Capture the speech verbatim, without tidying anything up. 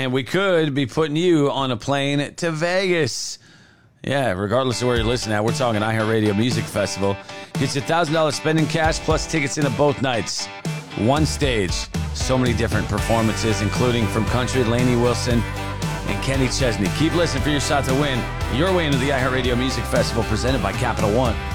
And we could be putting you on a plane to Vegas. Yeah, regardless of where you're listening at, we're talking iHeartRadio Music Festival. Gets you one thousand dollars spending cash plus tickets into both nights. One stage. So many different performances, including from country, Lainey Wilson and Kenny Chesney. Keep listening for your shot to win your way into the iHeartRadio Music Festival presented by Capital One.